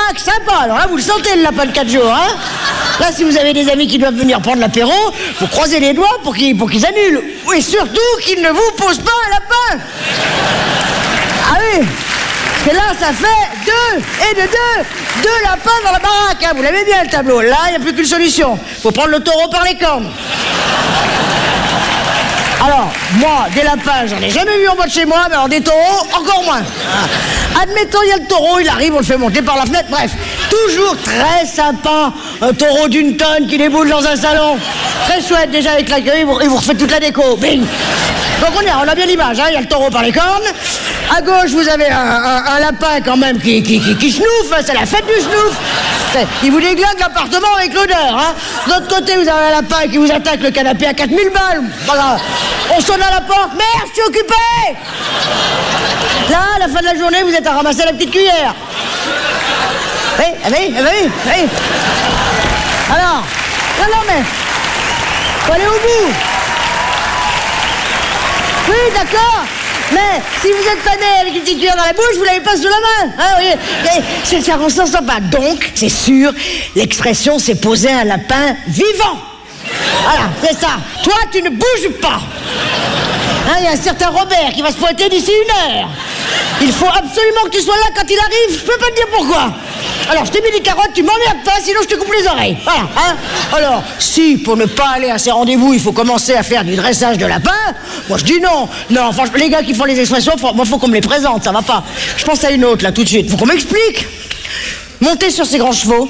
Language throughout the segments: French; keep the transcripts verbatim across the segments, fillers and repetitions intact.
baraque, sympa. Alors là, vous le sentez, le lapin de quatre jours, hein. Là, si vous avez des amis qui doivent venir prendre l'apéro, vous croisez les doigts pour qu'ils pour qu'ils annulent. Et surtout qu'ils ne vous posent pas un lapin. Ah oui. Parce que là, ça fait deux et de deux, deux lapins dans la baraque, hein. Vous l'avez bien, le tableau. Là, il n'y a plus qu'une solution. Faut prendre le taureau par les cornes. Alors, moi, des lapins, j'en ai jamais vu en bas de chez moi, mais alors des taureaux, encore moins. Ah. Admettons, il y a le taureau, il arrive, on le fait monter par la fenêtre, bref. Toujours très sympa, un taureau d'une tonne qui déboule dans un salon. Très chouette, déjà avec l'accueil, il vous, il vous refait toute la déco. Bing. Donc on, est, on a bien l'image, hein, il y a le taureau par les cornes. À gauche, vous avez un, un, un lapin quand même qui, qui, qui, qui schnouffe, hein, c'est la fête du schnouf. Il vous déglingue l'appartement avec l'odeur. Hein. De l'autre côté, vous avez un lapin qui vous attaque le canapé à quatre mille balles. Voilà. On sonne à la porte. Merde, je suis occupé. Là, à la fin de la journée, vous êtes à ramasser la petite cuillère. Oui, oui, oui, oui. Alors, non, non, mais faut aller au bout. Oui, d'accord. Mais si vous êtes pané avec une petite cuillère dans la bouche, vous l'avez pas sous la main. Hein, vous voyez, c'est circonstance sympa. Donc, c'est sûr, l'expression c'est poser un lapin vivant. Voilà, c'est ça. Toi, tu ne bouges pas. Il hein, y a un certain Robert qui va se pointer d'ici une heure. Il faut absolument que tu sois là quand il arrive. Je peux pas te dire pourquoi. Alors, je t'ai mis des carottes, tu m'emmerdes pas, sinon je te coupe les oreilles. Voilà, hein. Alors, si, pour ne pas aller à ces rendez-vous, il faut commencer à faire du dressage de lapin, moi je dis non. Non, franchement, les gars qui font les expressions, faut, moi, faut qu'on me les présente, ça va pas. Je pense à une autre, là, tout de suite. Faut qu'on m'explique. Monter sur ces grands chevaux.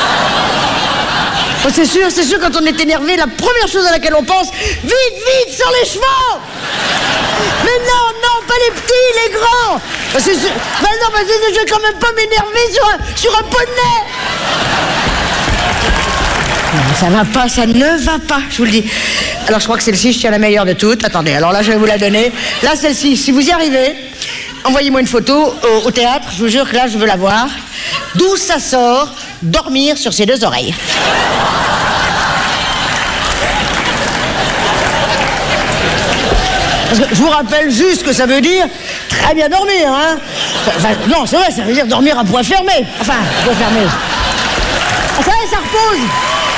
Oh, c'est sûr, c'est sûr, quand on est énervé, la première chose à laquelle on pense, vite, vite, sur les chevaux. Mais non, non, pas les petits, les grands. C'est sûr. Ben non, parce que je vais quand même pas m'énerver sur un, sur un poney. Non, ça va pas, ça ne va pas, je vous le dis. Alors, je crois que celle-ci, je tiens la meilleure de toutes. Attendez, alors là, je vais vous la donner. Là, celle-ci, si vous y arrivez, envoyez-moi une photo au, au théâtre. Je vous jure que là, je veux la voir. D'où ça sort, dormir sur ses deux oreilles. Parce que je vous rappelle juste que ça veut dire très bien dormir, hein. Enfin, non, c'est vrai, ça veut dire dormir à poing fermé. Enfin, poing fermé. Ça, ça repose.